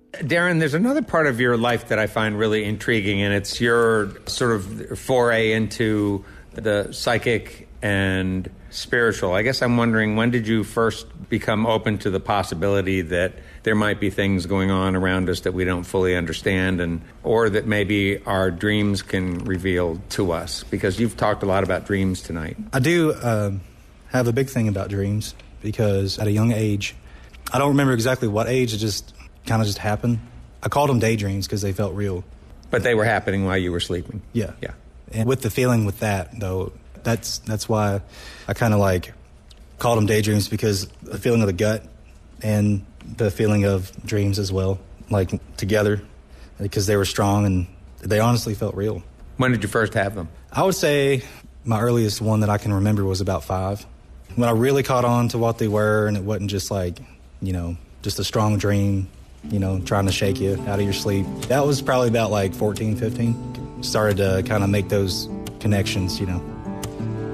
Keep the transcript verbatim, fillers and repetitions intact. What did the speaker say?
Darren, there's another part of your life that I find really intriguing, and it's your sort of foray into the psychic and spiritual. I guess I'm wondering, when did you first become open to the possibility that there might be things going on around us that we don't fully understand, and or that maybe our dreams can reveal to us? Because you've talked a lot about dreams tonight. I do uh, have a big thing about dreams, because at a young age, I don't remember exactly what age, it just kind of just happened. I called them daydreams because they felt real. But they were happening while you were sleeping? Yeah. Yeah. And with the feeling with that, though, that's that's why I kind of like called them daydreams, because the feeling of the gut and the feeling of dreams as well, like together, because they were strong and they honestly felt real. When did you first have them? I would say my earliest one that I can remember was about five. When I really caught on to what they were, and it wasn't just like, you know, just a strong dream, you know, trying to shake you out of your sleep. That was probably about like fourteen, fifteen. Started to kind of make those connections, you know.